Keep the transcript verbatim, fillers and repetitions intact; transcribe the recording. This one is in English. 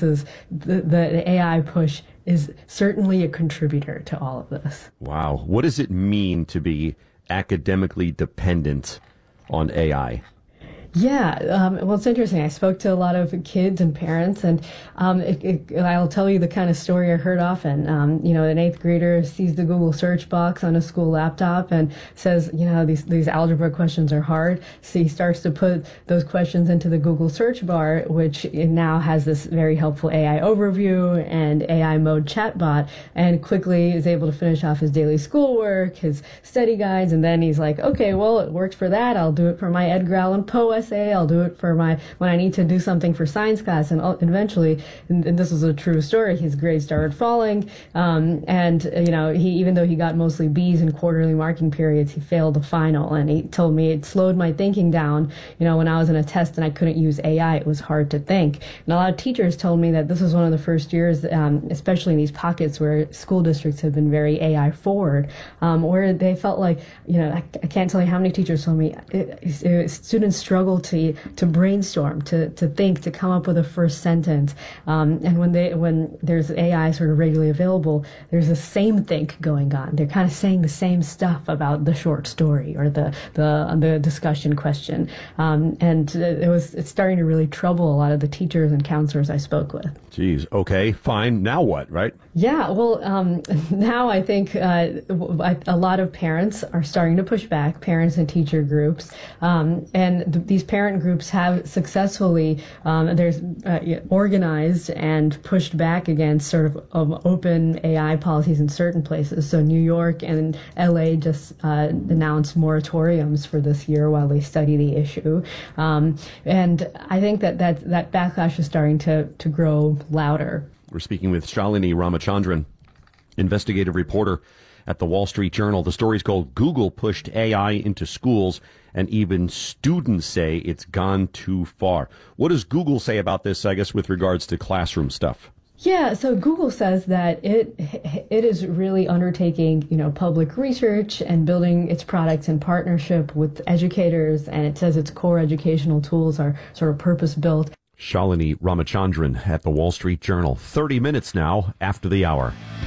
cases, the, the A I push is certainly a contributor to all of this. Wow. What does it mean to be academically dependent on A I? Yeah, um, well, it's interesting. I spoke to a lot of kids and parents, and um, it, it, I'll tell you the kind of story I heard often. Um, you know, an eighth grader sees the Google search box on a school laptop and says, you know, these these algebra questions are hard. So he starts to put those questions into the Google search bar, which it now has this very helpful A I overview and A I mode chatbot, and quickly is able to finish off his daily schoolwork, his study guides, and then he's like, okay, well, it worked for that. I'll do it for my Edgar Allan Poe essay. I'll do it for my when I need to do something for science class. And eventually, and, and this is a true story, his grades started falling. Um, and you know, he even though he got mostly B's in quarterly marking periods, he failed the final. And he told me it slowed my thinking down. You know, when I was in a test and I couldn't use A I, it was hard to think. And a lot of teachers told me that this was one of the first years, um, especially in these pockets where school districts have been very A I forward, um, where they felt like, you know, I, I can't tell you how many teachers told me it, it, students struggle to to brainstorm, to to think, to come up with a first sentence. Um, and when they when there's A I sort of regularly available, there's the same think going on. They're kind of saying the same stuff about the short story or the the the discussion question. Um, and it was it's starting to really trouble a lot of the teachers and counselors I spoke with. Geez, okay, fine. Now what, right? Yeah, well, um, now I think uh, a lot of parents are starting to push back, parents and teacher groups, um, and th- these parent groups have successfully um, there's uh, organized and pushed back against sort of um, open A I policies in certain places. So New York and L A just uh, announced moratoriums for this year while they study the issue, um, and I think that that, that backlash is starting to, to grow louder. We're speaking with Shalini Ramachandran, investigative reporter at the Wall Street Journal. The story's called Google Pushed A I into Schools, and even students say it's gone too far. What does Google say about this, I guess, with regards to classroom stuff? Yeah, so Google says that it it is really undertaking, you know, public research and building its products in partnership with educators, and it says its core educational tools are sort of purpose-built. Shalini Ramachandran at the Wall Street Journal. thirty minutes now after the hour.